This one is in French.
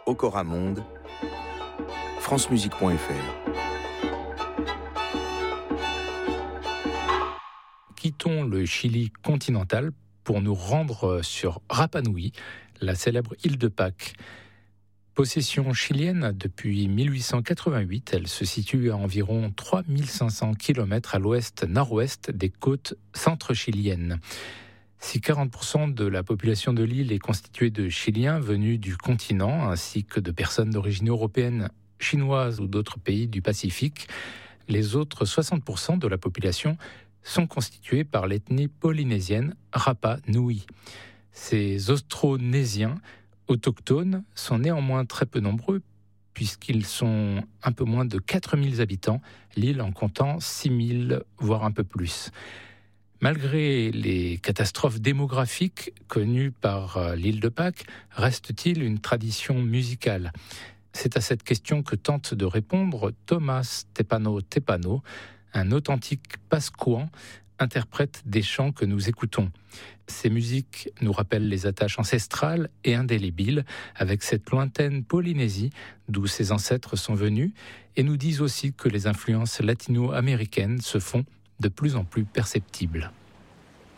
Okora Monde, francemusique.fr. Quittons le Chili continental pour nous rendre sur Rapa Nui, la célèbre île de Pâques. Possession chilienne depuis 1888, elle se situe à environ 3500 km à l'ouest-nord-ouest des côtes centre-chiliennes. Si 40% de la population de l'île est constituée de Chiliens venus du continent, ainsi que de personnes d'origine européenne, chinoise ou d'autres pays du Pacifique, les autres 60% de la population sont constitués par l'ethnie polynésienne Rapa Nui. Ces Austronésiens autochtones sont néanmoins très peu nombreux, puisqu'ils sont un peu moins de 4000 habitants, l'île en comptant 6000, voire un peu plus. Malgré les catastrophes démographiques connues par l'île de Pâques, reste-t-il une tradition musicale ? C'est à cette question que tente de répondre Thomas Tepano, un authentique pascouan, interprète des chants que nous écoutons. Ces musiques nous rappellent les attaches ancestrales et indélébiles avec cette lointaine Polynésie d'où ses ancêtres sont venus et nous disent aussi que les influences latino-américaines se font de plus en plus perceptibles.